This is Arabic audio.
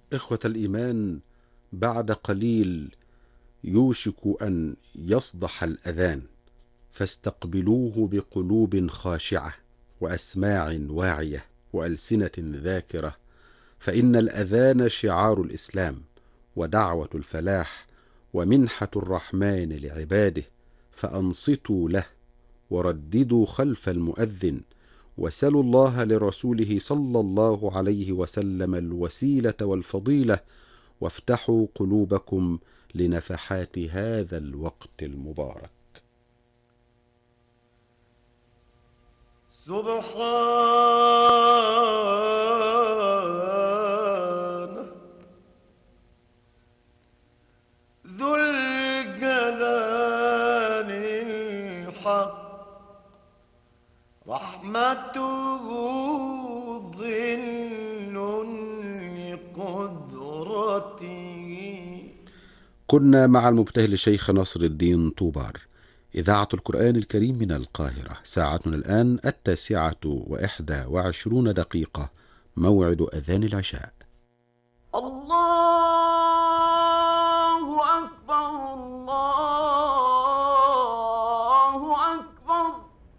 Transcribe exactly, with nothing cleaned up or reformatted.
إخوة الإيمان، بعد قليل يوشك أن يصدح الأذان، فاستقبلوه بقلوب خاشعة وأسماع واعية وألسنة ذاكرة، فإن الأذان شعار الإسلام ودعوة الفلاح ومنحة الرحمن لعباده، فأنصتوا له ورددوا خلف المؤذن، وسلوا الله لرسوله صلى الله عليه وسلم الوسيلة والفضيلة، وافتحوا قلوبكم لنفحات هذا الوقت المبارك. سبحان ذو الجلال الحق، رحمته ظل لقدرته. كنا مع المبتهل الشيخ نصر الدين طوبار، إذاعة القرآن الكريم من القاهرة. ساعتنا الآن التاسعة وإحدى وعشرون دقيقة، موعد أذان العشاء.